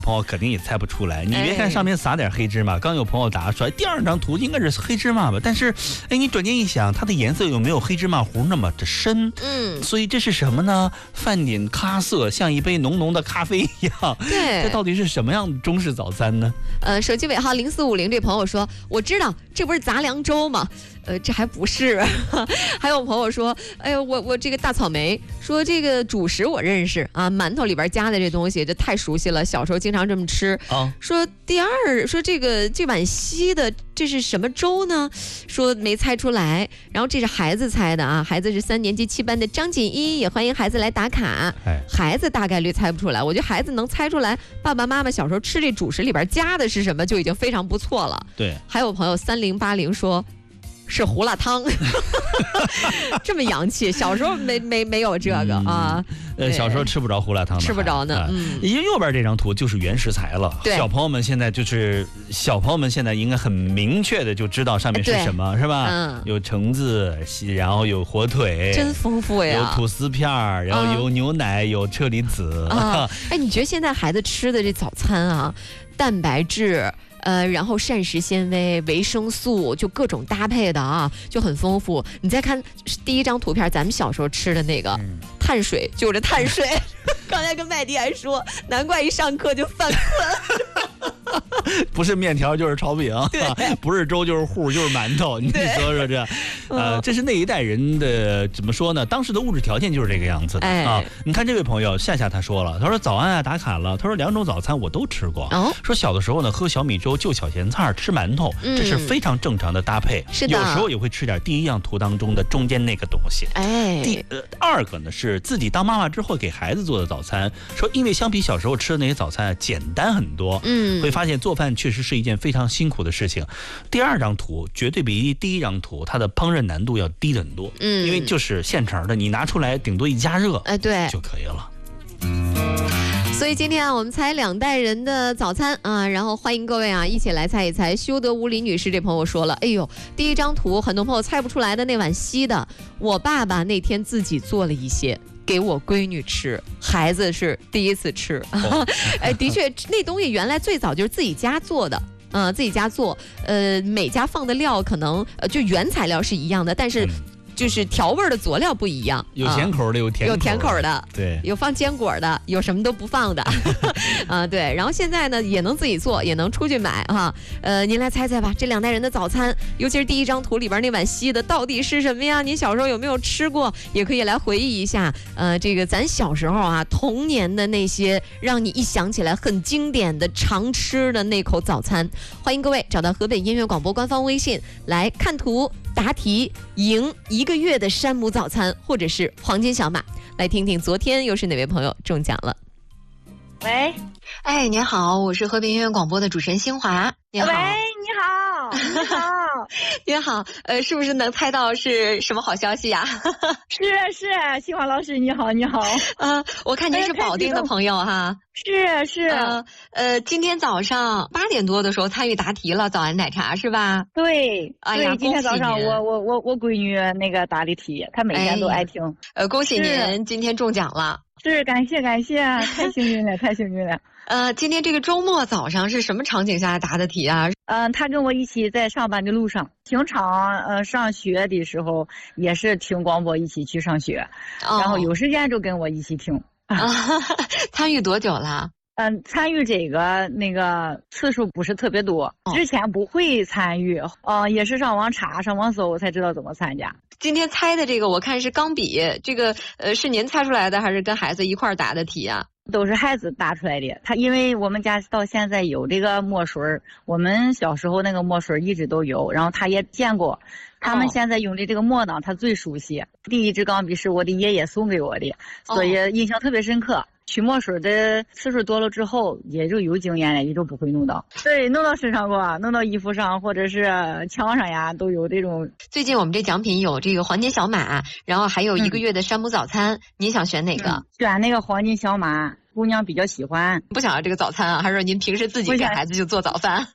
朋友肯定也猜不出来。你别看上面撒点黑芝麻，刚有朋友答说第二张图应该是黑芝麻吧，但是你转念一想，它的颜色有没有黑芝麻糊那么的深？所以这是什么呢？泛点咖色，像一杯浓浓的咖啡一样。 对， 这到底是什么样的中式早餐呢？ 手机尾号0450这朋友说，我知道这不是杂粮粥吗？这还不是。还有朋友说，哎呦，我这个大草莓说这个主食我认识啊，馒头里边加的这东西这太熟悉了，小时候经常这么吃。说第二，说这碗稀的这是什么粥呢？说没猜出来。然后这是孩子猜的啊，孩子是3年级7班的张锦一，也欢迎孩子来打卡。孩子大概率猜不出来，我觉得孩子能猜出来爸爸妈妈小时候吃这主食里边加的是什么就已经非常不错了。 对， 还有朋友3080说。是胡辣汤。这么洋气，小时候没有这个啊。 小时候吃不着胡辣汤， 吃不着呢。 右边这张图就是原食材了。小朋友们现在应该很明确的就知道上面是什么，是吧？有橙子，然后有火腿， 真丰富呀。 有吐司片，然后有牛奶，有车厘子。 你觉得现在孩子吃的这早餐啊，蛋白质。然后膳食纤维、维生素，就各种搭配的啊，就很丰富。你再看第一张图片，咱们小时候吃的那个碳水，就是碳水。刚才跟麦迪还说，难怪一上课就犯困。 不是面条就是炒饼，不是粥就是糊就是馒头。你说说这，这是那一代人的怎么说呢？当时的物质条件就是这个样子的啊。你看这位朋友夏夏他说了，他说早安啊，打卡了。他说2种早餐我都吃过。说小的时候呢，喝小米粥、就小咸菜、吃馒头，这是非常正常的搭配。 是的， 有时候也会吃点第一样图当中的中间那个东西。第二个呢是自己当妈妈之后给孩子做的早餐。说因为相比小时候吃的那些早餐简单很多，会发现做饭确实是一件非常辛苦的事情。第二张图绝对比第一张图它的烹饪难度要低很多，因为就是现成的，你拿出来顶多一加热， 对就可以了。 所以今天啊，我们猜2代人的早餐啊，然后欢迎各位啊一起来猜一猜。修德无李女士这朋友说了，哎呦，第一张图很多朋友猜不出来的那碗稀的，我爸爸那天自己做了一些。给我闺女吃，孩子是第一次吃。的确，那东西原来最早就是自己家做的，自己家做，每家放的料可能就原材料是一样的，但是。就是调味的佐料不一样， 有咸口的，有甜口的， 对，有放坚果的，有什么都不放的。对。然后现在呢，也能自己做，也能出去买哈。您来猜猜吧，这2代人的早餐，尤其是第一张图里边那碗稀的，到底是什么呀？您小时候有没有吃过？也可以来回忆一下。这个咱小时候啊，童年的那些让你一想起来很经典的常吃的那口早餐。欢迎各位找到河北音乐广播官方微信来看图。答题赢1个月的山姆早餐，或者是黄金小马。来听听昨天又是哪位朋友中奖了。 喂， 您好，我是河北音乐广播的主持人新华。你好。 喂，你好，你好， 你好。是不是能猜到是什么好消息呀？ 是，新华老师你好，你好。 我看您是保定的朋友哈。 是。 今天早上8点多的时候参与答题了，早安奶茶是吧？ 对。 哎呀， 今天早上我闺女那个答的题，她每天都爱听。 恭喜您今天中奖了。 是，感谢，太幸运了，太幸运了。 今天这个周末早上是什么场景下答的题啊？ 他跟我一起在上班的路上，平常上学的时候也是听广播一起去上学，然后有时间就跟我一起听。 参与多久了？ 参与这个那个次数不是特别多，之前不会参与，也是上网查、上网搜我才知道怎么参加。 今天猜的这个我看是钢笔，这个是您猜出来的还是跟孩子一块儿答的题啊？ 都是孩子答出来的。他因为我们家到现在有这个墨水，我们小时候那个墨水一直都有，然后他也见过。他们现在用的这个墨呢，他最熟悉。第一支钢笔是我的爷爷送给我的，所以印象特别深刻。取墨水的次数多了之后，也就有经验了，也就不会弄到。对，弄到身上过，弄到衣服上或者是墙上呀，都有这种。 最近我们这奖品有这个黄金小马，然后还有1个月的山姆早餐，您想选哪个？ 选那个黄金小马，姑娘比较喜欢。 不想要这个早餐啊，还是说您平时自己给孩子就做早饭？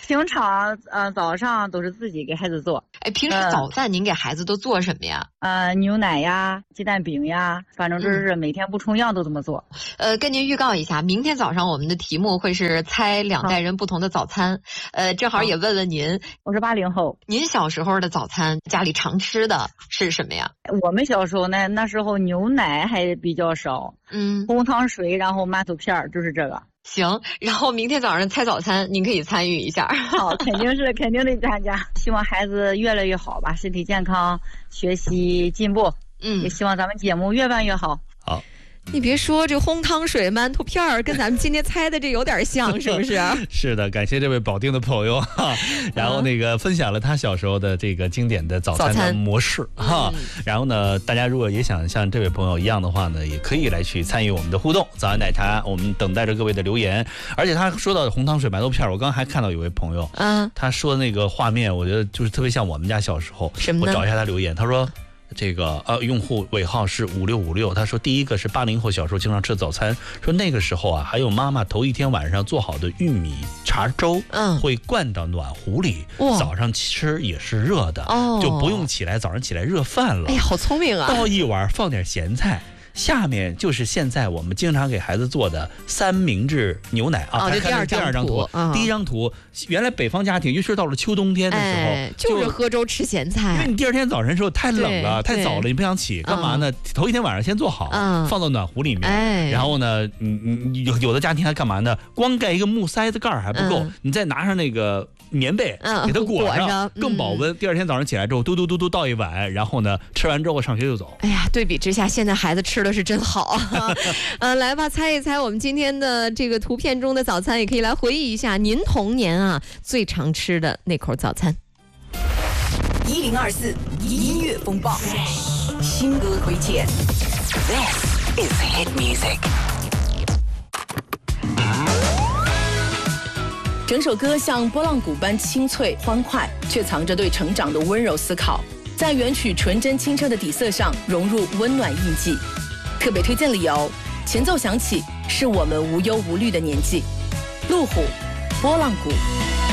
平常早上都是自己给孩子做。 哎，平时早饭您给孩子都做什么呀？ 牛奶呀，鸡蛋饼呀，反正就是每天不重样都这么做。 跟您预告一下，明天早上我们的题目会是猜2代人不同的早餐。正好也问问您， 我是80后， 您小时候的早餐家里常吃的是什么呀？ 我们小时候呢，那时候牛奶还比较少，红糖水，然后馒头片儿，就是这个。 行，然后明天早上猜早餐，您可以参与一下。 好，肯定得参加。希望孩子越来越好吧，身体健康，学习进步。也希望咱们节目越办越好。 好。 你别说，这红糖水、馒头片儿跟咱们今天猜的这有点像，是不是？ 是的，感谢这位保定的朋友哈，然后分享了他小时候的这个经典的早餐的模式哈。然后呢，大家如果也想像这位朋友一样的话呢，也可以来去参与我们的互动。早安奶茶，我们等待着各位的留言。而且他说到红糖水、馒头片，我刚刚还看到有位朋友，他说的那个画面，我觉得就是特别像我们家小时候。 什么呢？ 我找一下他留言，他说。这个用户尾号是5656，他说第一个是80后小时候经常吃的早餐，说那个时候啊，还有妈妈头一天晚上做好的玉米茶粥，会灌到暖壶里，早上吃也是热的，就不用早上起来热饭了。 哎呀，好聪明啊！ 倒一碗放点咸菜。下面就是现在我们经常给孩子做的三明治牛奶啊， 这第二张图， 第一张图，原来北方家庭，尤其是到了秋冬天的时候， 就是喝粥吃咸菜， 因为你第二天早晨的时候太冷了，太早了，你不想起，干嘛呢？头一天晚上先做好，放到暖壶里面，然后呢，有的家庭还干嘛呢？光盖一个木塞子盖还不够，你再拿上那个棉被给它裹上，更保温。第二天早上起来之后，嘟嘟嘟嘟倒一碗，然后呢，吃完之后上学就走。 哎呀，对比之下，现在孩子吃的是真好。来吧，猜一猜我们今天的这个图片中的早餐，也可以来回忆一下您童年最常吃的那口早餐。 1024音乐风暴，新歌推荐。This is hit music。整首歌像拨浪鼓般清脆欢快，却藏着对成长的温柔思考，在原曲纯真清澈的底色上融入温暖印记。特别推荐理由，前奏响起，是我们无忧无虑的年纪。路虎，拨浪鼓。